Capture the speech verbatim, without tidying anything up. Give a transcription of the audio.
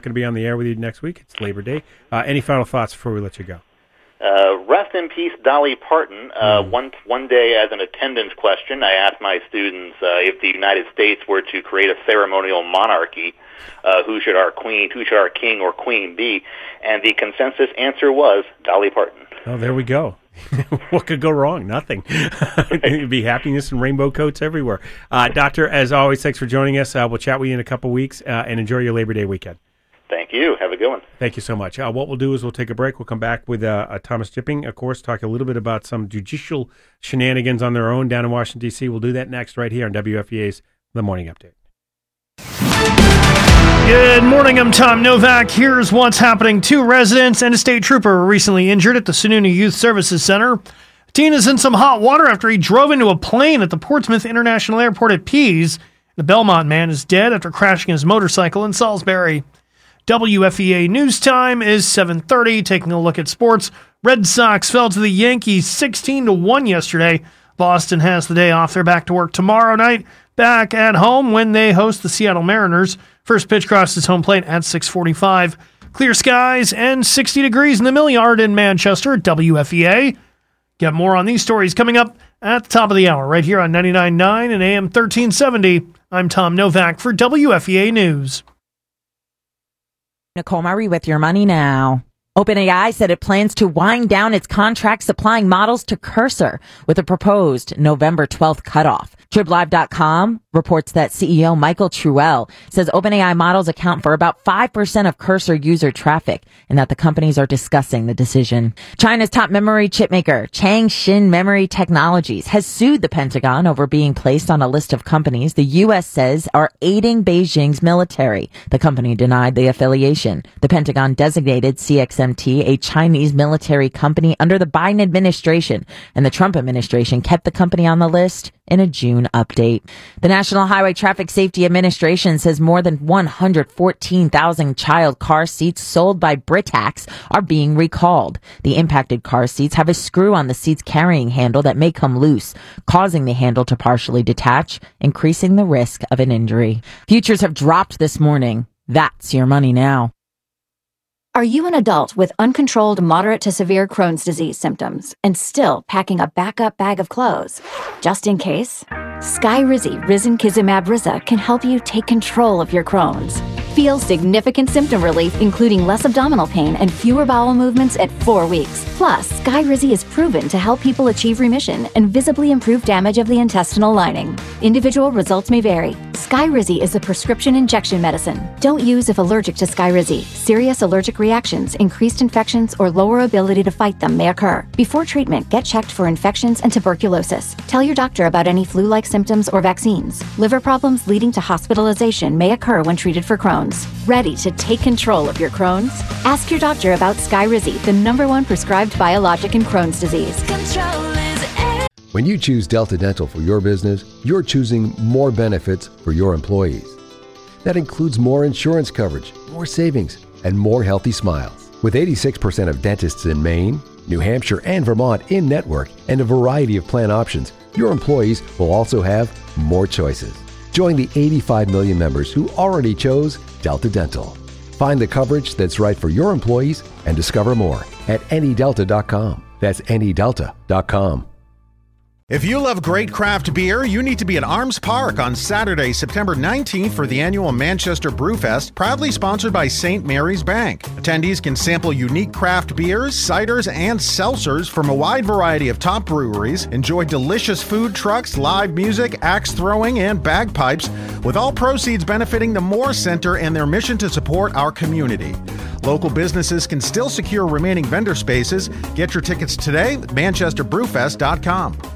going to be on the air with you next week. It's Labor Day. Uh, any final thoughts before we let you go? Uh, rest in peace, Dolly Parton. Uh, mm. One one day, as an attendance question, I asked my students uh, if the United States were to create a ceremonial monarchy, uh, who should our queen, who should our king or queen be? And the consensus answer was Dolly Parton. Oh, there we go. What could go wrong? Nothing. It'd be happiness and rainbow coats everywhere. Uh, Doctor, as always, thanks for joining us. Uh, we'll chat with you in a couple weeks, uh, and enjoy your Labor Day weekend. Thank you. Have a good one. Thank you so much. Uh, what we'll do is we'll take a break. We'll come back with uh, uh, Thomas Jipping, of course, talk a little bit about some judicial shenanigans on their own down in Washington, D C. We'll do that next right here on W F E A's The Morning Update. Good morning, I'm Tom Novak. Here's what's happening. Two residents and a state trooper were recently injured at the Sununu Youth Services Center. Teen is in some hot water after he drove into a plane at the Portsmouth International Airport at Pease. The Belmont man is dead after crashing his motorcycle in Salisbury. W F E A News Time is seven thirty. Taking a look at sports. Red Sox fell to the Yankees sixteen to one yesterday. Boston has the day off. They're back to work tomorrow night. Back at home when they host the Seattle Mariners. First pitch crosses home plate at six forty-five. Clear skies and sixty degrees in the Millyard in Manchester at W F E A. Get more on these stories coming up at the top of the hour right here on ninety-nine point nine and A M thirteen seventy. I'm Tom Novak for W F E A News. Nicole Murray with your money now. OpenAI said it plans to wind down its contract supplying models to Cursor with a proposed November twelfth cutoff. Trib Live dot com reports that C E O Michael Truell says OpenAI models account for about five percent of Cursor user traffic and that the companies are discussing the decision. China's top memory chip maker, Changshin Memory Technologies, has sued the Pentagon over being placed on a list of companies the U S says are aiding Beijing's military. The company denied the affiliation. The Pentagon designated C X M T a Chinese military company under the Biden administration, and the Trump administration kept the company on the list in a June update. The National Highway Traffic Safety Administration says more than one hundred fourteen thousand child car seats sold by Britax are being recalled. The impacted car seats have a screw on the seat's carrying handle that may come loose, causing the handle to partially detach, increasing the risk of an injury. Futures have dropped this morning. That's your money now. Are you an adult with uncontrolled moderate to severe Crohn's disease symptoms and still packing a backup bag of clothes? Just in case? Skyrizi Risankizumab Riza can help you take control of your Crohn's. Feel significant symptom relief, including less abdominal pain and fewer bowel movements at four weeks. Plus, Skyrizi is proven to help people achieve remission and visibly improve damage of the intestinal lining. Individual results may vary. Skyrizi is a prescription injection medicine. Don't use if allergic to Skyrizi. Serious allergic reactions, increased infections, or lower ability to fight them may occur. Before treatment, get checked for infections and tuberculosis. Tell your doctor about any flu-like symptoms or vaccines. Liver problems leading to hospitalization may occur when treated for Crohn's. Ready to take control of your Crohn's? Ask your doctor about Skyrizi, the number one prescribed biologic in Crohn's disease. When you choose Delta Dental for your business, you're choosing more benefits for your employees. That includes more insurance coverage, more savings, and more healthy smiles. With eighty-six percent of dentists in Maine, New Hampshire, and Vermont in network and a variety of plan options, your employees will also have more choices. Join the eighty-five million members who already chose Delta Dental. Find the coverage that's right for your employees and discover more at any delta dot com. That's any delta dot com. If you love great craft beer, you need to be at Arms Park on Saturday, September nineteenth for the annual Manchester Brewfest, proudly sponsored by Saint Mary's Bank. Attendees can sample unique craft beers, ciders, and seltzers from a wide variety of top breweries, enjoy delicious food trucks, live music, axe throwing, and bagpipes, with all proceeds benefiting the Moore Center and their mission to support our community. Local businesses can still secure remaining vendor spaces. Get your tickets today at manchester brewfest dot com.